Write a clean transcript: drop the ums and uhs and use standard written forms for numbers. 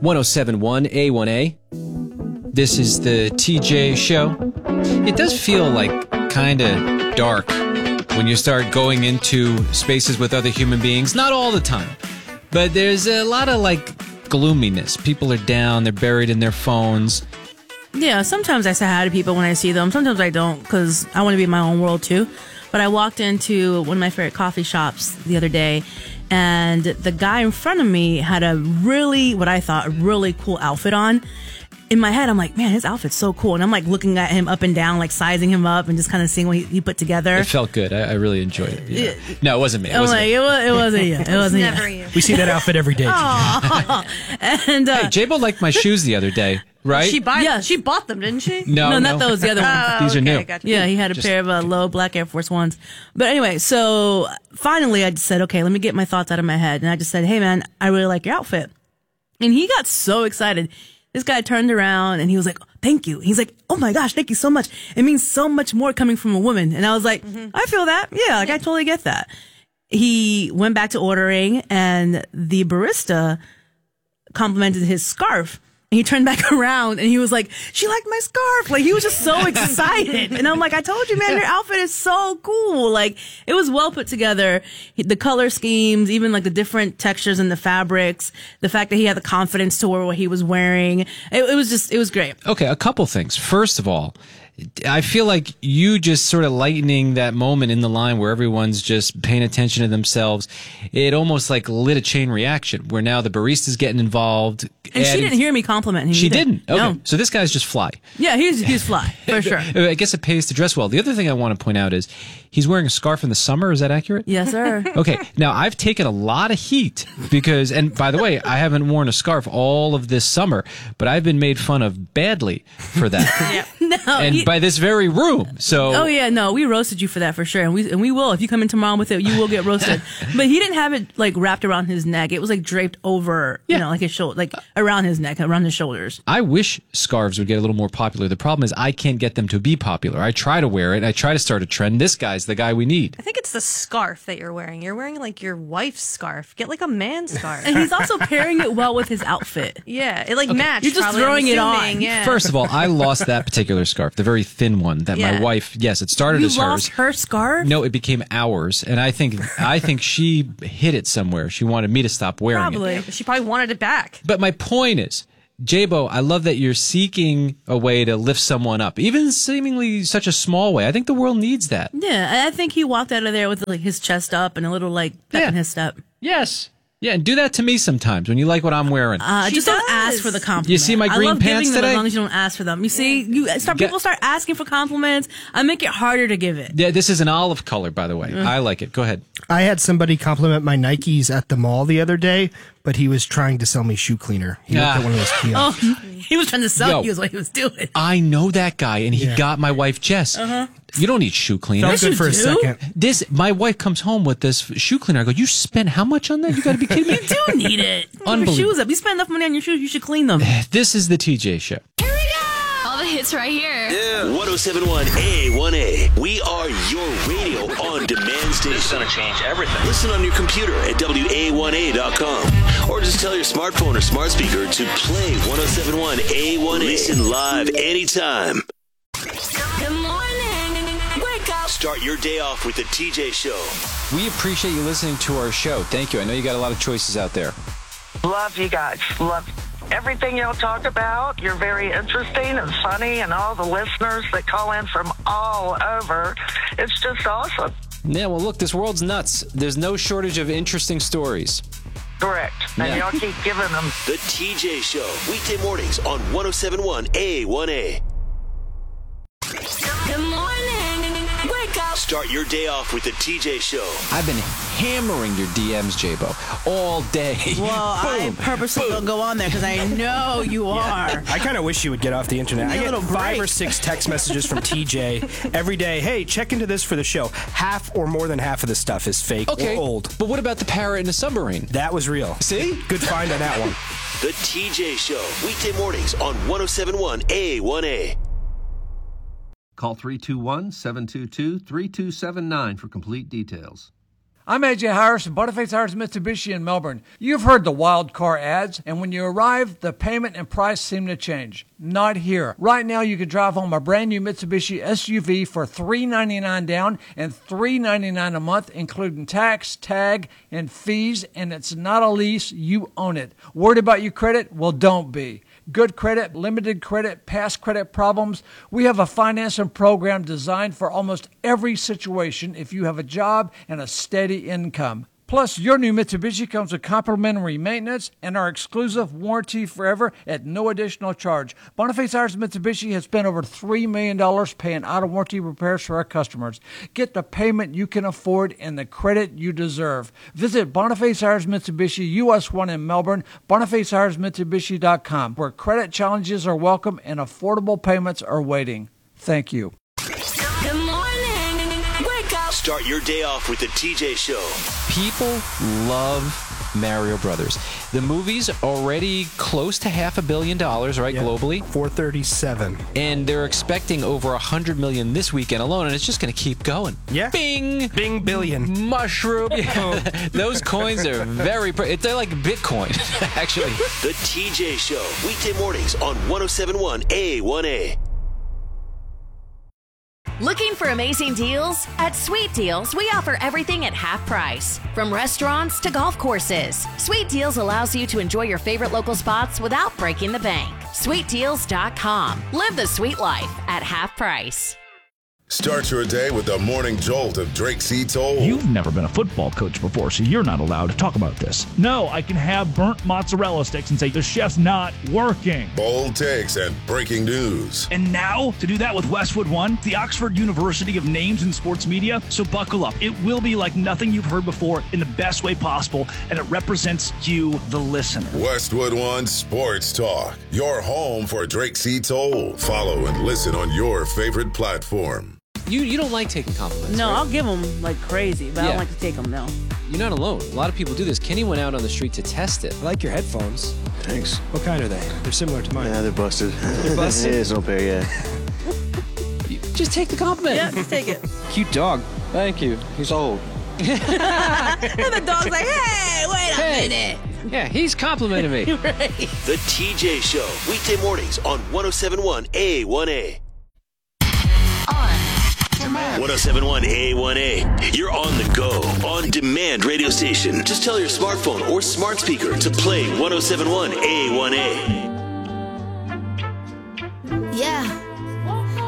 1071 A1A. This is the TJ show. It does feel like kind of dark when you start going into spaces with other human beings. Not all the time, but there's a lot of gloominess. People are down, they're buried in their phones. Yeah, sometimes I say hi to people when I see them. Sometimes I don't because I want to be in my own world too. But I walked into one of my favorite coffee shops the other day, and the guy in front of me had what I thought, a really cool outfit on. In my head, I'm like, man, his outfit's so cool. And I'm looking at him up and down, sizing him up and just kind of seeing what he put together. It felt good. I really enjoyed it. Yeah. No, it wasn't me. It wasn't you. It wasn't never you. We see that outfit every day. And hey, J-Bo liked my shoes the other day, right? She bought them, didn't she? No, not those. The other ones. These are new. Gotcha. Yeah, he had a pair of low black Air Force Ones. But anyway, so finally I just said, okay, let me get my thoughts out of my head. And I just said, hey, man, I really like your outfit. And he got so excited. This guy turned around and he was like, thank you. He's like, oh my gosh, thank you so much. It means so much more coming from a woman. And I was like, I feel that. Yeah, I totally get that. He went back to ordering and the barista complimented his scarf. And he turned back around and he was like, she liked my scarf. He was just so excited. And I'm like, I told you, man, your outfit is so cool. It was well put together. The color schemes, even the different textures in the fabrics, the fact that he had the confidence to wear what he was wearing. It was great. Okay, a couple things. First of all, I feel like you just sort of lightening that moment in the line where everyone's just paying attention to themselves. It almost lit a chain reaction where now the barista's getting involved. And she didn't hear me compliment him. She didn't? Okay. No. So this guy's just fly. Yeah, he's fly, for sure. I guess it pays to dress well. The other thing I want to point out is he's wearing a scarf in the summer. Is that accurate? Yes, sir. Okay. Now, I've taken a lot of heat because, and by the way, I haven't worn a scarf all of this summer, but I've been made fun of badly for that. No. And by this very room. So. Oh yeah, no, we roasted you for that for sure, and we will. If you come in tomorrow with it, you will get roasted. But he didn't have it wrapped around his neck. It was draped over, his shoulder, around his neck, around his shoulders. I wish scarves would get a little more popular. The problem is I can't get them to be popular. I try to wear it. I try to start a trend. This guy's the guy we need. I think it's the scarf that you're wearing. You're wearing your wife's scarf. Get a man's scarf. And he's also pairing it well with his outfit. Yeah, it matched. You're just probably, throwing it on. Yeah. First of all, I lost that particular scarf, the very thin one that my wife. Yes, it started as hers. You lost her scarf? No, it became ours, and I think she hid it somewhere. She wanted me to stop wearing Probably. it. Yeah, she probably wanted it back. But my point is, J-Bo, I love that you're seeking a way to lift someone up, even seemingly such a small way. I think the world needs that. Yeah, I think he walked out of there with his chest up and a little pep in his step. Yes. Yeah, and do that to me sometimes when you like what I'm wearing. Just don't ask for the compliment. You see my green I love pants giving them today? as long as you don't ask for them. You see, people start asking for compliments. I make it harder to give it. Yeah, this is an olive color, by the way. I like it. Go ahead. I had somebody compliment my Nikes at the mall the other day, but he was trying to sell me shoe cleaner. He looked at one of those kiosks. Oh, he was trying to sell you is what he was doing. I know that guy, and he got my wife, Jess. You don't need shoe cleaner. Felt good for a second. My wife comes home with this shoe cleaner. I go, you spent how much on that? You got to be kidding me. You do need it. Your Unbelievable. shoes up. You spend enough money on your shoes, you should clean them. This is the TJ Show. Here we go! All the hits right here. Yeah. 1071 A1A. We are your radio on demand station. It's going to change everything. Listen on your computer at WA1A.com. Or just tell your smartphone or smart speaker to play 1071 A1A. Listen live anytime. Good morning. Wake up. Start your day off with the TJ Show. We appreciate you listening to our show. Thank you. I know you got a lot of choices out there. Love you guys. Love everything y'all talk about. You're very interesting and funny, and all the listeners that call in from all over. It's just awesome. Yeah, well, look, this world's nuts. There's no shortage of interesting stories. Correct. And y'all keep giving them. The TJ Show. Weekday mornings on 1071 A1A. Good morning. Wake up. Start your day off with the TJ Show. I've been hammering your DMs, J-Bo, all day. Well, I purposely don't go on there because I know you are. I kind of wish you would get off the internet. I get 5 or 6 text messages from TJ every day. Hey, check into this for the show. Half or more than half of the stuff is fake or old. But what about the parrot in the submarine? That was real. See? Good find on that one. The TJ Show. Weekday mornings on 1071 A1A. Call 321-722-3279 for complete details. I'm AJ Harris from Boniface Harris Mitsubishi in Melbourne. You've heard the wild car ads, and when you arrive, the payment and price seem to change. Not here. Right now, you can drive home a brand new Mitsubishi SUV for $399 down and $399 a month, including tax, tag, and fees, and it's not a lease. You own it. Worried about your credit? Well, don't be. Good credit, limited credit, past credit problems. We have a financing program designed for almost every situation if you have a job and a steady income. Plus, your new Mitsubishi comes with complimentary maintenance and our exclusive warranty forever at no additional charge. Boniface Harris Mitsubishi has spent over $3 million paying out-of-warranty repairs for our customers. Get the payment you can afford and the credit you deserve. Visit Boniface Harris Mitsubishi, US 1 in Melbourne, BonifaceHarrisMitsubishi.com, where credit challenges are welcome and affordable payments are waiting. Thank you. Good morning. Wake up. Start your day off with the TJ Show. People love Mario Brothers. The movie's already close to $500 million, right, globally? 437. And they're expecting over 100 million this weekend alone, and it's just going to keep going. Yeah. Bing! Bing billion. Mushroom. Those coins are they're like Bitcoin, actually. The TJ Show, weekday mornings on 107.1 A1A. Looking for amazing deals? At Sweet Deals, we offer everything at half price. From restaurants to golf courses, Sweet Deals allows you to enjoy your favorite local spots without breaking the bank. SweetDeals.com. Live the sweet life at half price. Start your day with the morning jolt of Drake C. Toll. You've never been a football coach before, so you're not allowed to talk about this. No, I can have burnt mozzarella sticks and say the chef's not working. Bold takes and breaking news. And now, to do that with Westwood One, the Oxford University of names in sports media, so buckle up. It will be like nothing you've heard before in the best way possible, and it represents you, the listener. Westwood One Sports Talk, your home for Drake C. Toll. Follow and listen on your favorite platform. You don't like taking compliments, No, right? I'll give them like crazy, but I don't like to take them, no. You're not alone. A lot of people do this. Kenny went out on the street to test it. I like your headphones. Thanks. What kind are they? They're similar to mine. Yeah, they're busted. They're busted? It's no pair, yeah. Just take the compliment. Yeah, just take it. Cute dog. Thank you. He's old. And the dog's like, hey, wait a minute. Yeah, he's complimenting me. Right. The TJ Show, weekday mornings on 107.1 A1A. 107.1 A1A. You're on the go, on demand radio station. Just tell your smartphone or smart speaker to play 107.1 A1A.